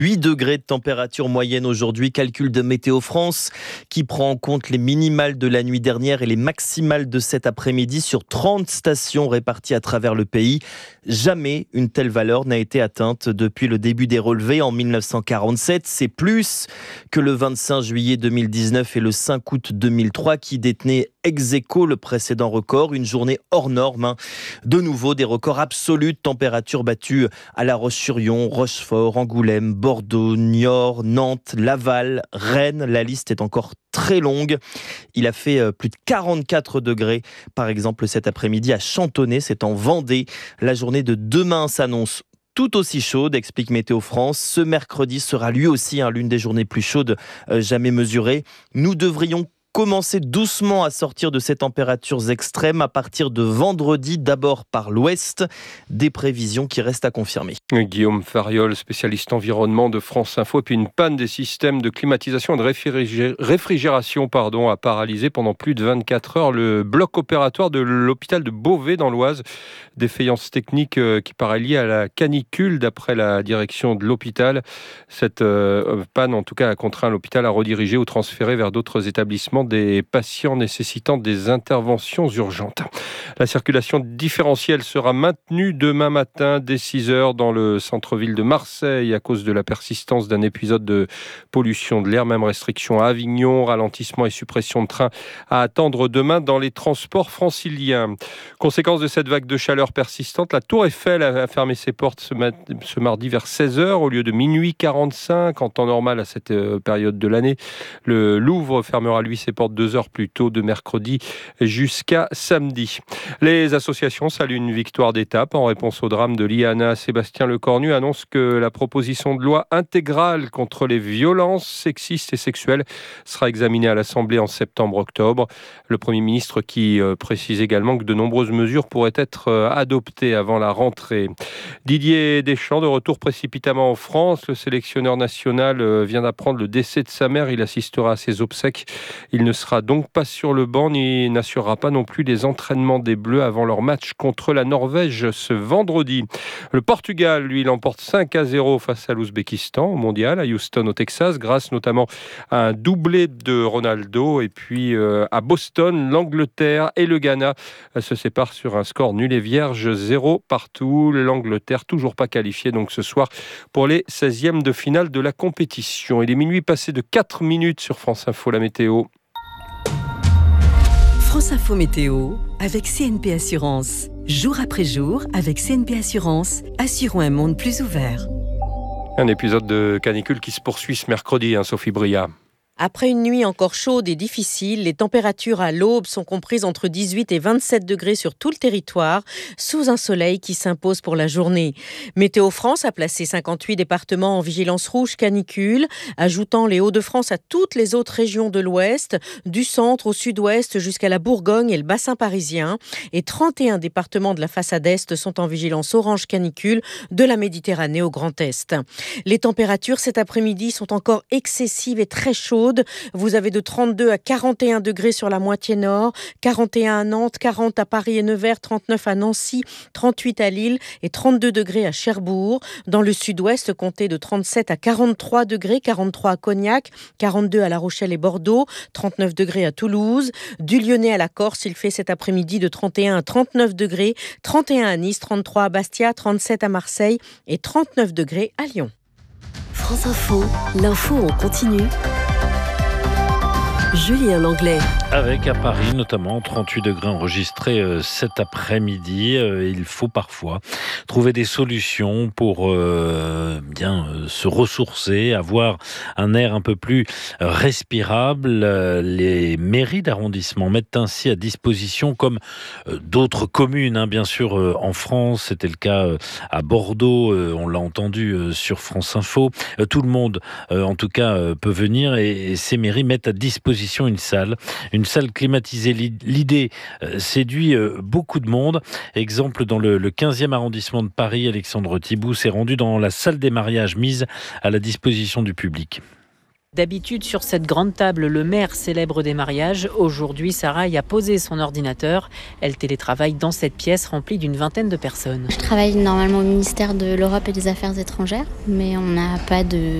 8 degrés de température moyenne aujourd'hui, calcul de Météo France qui prend en compte les minimales de la nuit dernière et les maximales de cet après-midi sur 30 stations réparties à travers le pays. Jamais une telle valeur n'a été atteinte depuis le début des relevés en 1947. C'est plus que le 25 juillet 2019 et le 5 août 2003 qui détenaient ex aequo le précédent record. Une journée hors norme. De nouveau, des records absolus de température battus à La Roche-sur-Yon, Rochefort, Angoulême, Bordeaux, Niort, Nantes, Laval, Rennes. La liste est encore très longue. Il a fait plus de 44 degrés, par exemple, cet après-midi à Chantonnay, c'est en Vendée. La journée de demain s'annonce tout aussi chaude, explique Météo France. Ce mercredi sera lui aussi l'une des journées plus chaudes jamais mesurées. Nous devrions commencer doucement à sortir de ces températures extrêmes à partir de vendredi, d'abord par l'ouest. Des prévisions qui restent à confirmer. Guillaume Fariol, spécialiste environnement de France Info. Et puis une panne des systèmes de climatisation et de réfrigération a paralysé pendant plus de 24 heures le bloc opératoire de l'hôpital de Beauvais dans l'Oise. Défaillance technique qui paraît liée à la canicule d'après la direction de l'hôpital. Cette panne en tout cas a contraint l'hôpital à rediriger ou transférer vers d'autres établissements des patients nécessitant des interventions urgentes. La circulation différentielle sera maintenue demain matin dès 6h dans le centre-ville de Marseille à cause de la persistance d'un épisode de pollution de l'air. Même restriction à Avignon, ralentissement et suppression de trains à attendre demain dans les transports franciliens. Conséquence de cette vague de chaleur persistante, la Tour Eiffel a fermé ses portes ce mardi vers 16h au lieu de minuit 45 en temps normal à cette période de l'année. Le Louvre fermera lui ses portes 2 heures plus tôt de mercredi jusqu'à samedi. Les associations saluent une victoire d'étape en réponse au drame de Liana. Sébastien Lecornu annonce que la proposition de loi intégrale contre les violences sexistes et sexuelles sera examinée à l'Assemblée en septembre-octobre. Le Premier ministre qui précise également que de nombreuses mesures pourraient être adoptées avant la rentrée. Didier Deschamps, de retour précipitamment en France. Le sélectionneur national vient d'apprendre le décès de sa mère. Il assistera à ses obsèques. Il ne sera donc pas sur le banc ni n'assurera pas non plus les entraînements des Bleus avant leur match contre la Norvège ce vendredi. Le Portugal, lui, l'emporte 5-0 face à l'Ouzbékistan au mondial, à Houston au Texas, grâce notamment à un doublé de Ronaldo. Et puis à Boston, l'Angleterre et le Ghana se séparent sur un score nul et vierge, 0 partout. L'Angleterre toujours pas qualifiée donc ce soir pour les 16e de finale de la compétition. Il est minuit passé de 4 minutes sur France Info, la météo. France Info Météo avec CNP Assurance. Jour après jour, avec CNP Assurance, assurons un monde plus ouvert. Un épisode de canicule qui se poursuit ce mercredi, Sophie Bria. Après une nuit encore chaude et difficile, les températures à l'aube sont comprises entre 18 et 27 degrés sur tout le territoire, sous un soleil qui s'impose pour la journée. Météo France a placé 58 départements en vigilance rouge canicule, ajoutant les Hauts-de-France à toutes les autres régions de l'Ouest, du centre au sud-ouest jusqu'à la Bourgogne et le bassin parisien. Et 31 départements de la façade Est sont en vigilance orange canicule, de la Méditerranée au Grand Est. Les températures cet après-midi sont encore excessives et très chaudes. Vous avez de 32 à 41 degrés sur la moitié nord, 41 à Nantes, 40 à Paris et Nevers, 39 à Nancy, 38 à Lille et 32 degrés à Cherbourg. Dans le sud-ouest, comptez de 37 à 43 degrés, 43 à Cognac, 42 à La Rochelle et Bordeaux, 39 degrés à Toulouse. Du Lyonnais à la Corse, il fait cet après-midi de 31 à 39 degrés, 31 à Nice, 33 à Bastia, 37 à Marseille et 39 degrés à Lyon. France Info, l'info en continu. Julien Langlais. Avec à Paris notamment 38 degrés enregistrés cet après-midi. Il faut parfois trouver des solutions pour se ressourcer, avoir un air un peu plus respirable. Les mairies d'arrondissement mettent ainsi à disposition, comme d'autres communes, bien sûr en France, c'était le cas à Bordeaux, on l'a entendu sur France Info. Tout le monde, en tout cas, peut venir et ces mairies mettent à disposition une salle climatisée. L'idée séduit beaucoup de monde. Exemple, dans le 15e arrondissement de Paris, Alexandre Thibout s'est rendu dans la salle des mariages mise à la disposition du public. D'habitude, sur cette grande table, le maire célèbre des mariages. Aujourd'hui, Sarah y a posé son ordinateur. Elle télétravaille dans cette pièce remplie d'une vingtaine de personnes. Je travaille normalement au ministère de l'Europe et des Affaires étrangères, mais on n'a pas de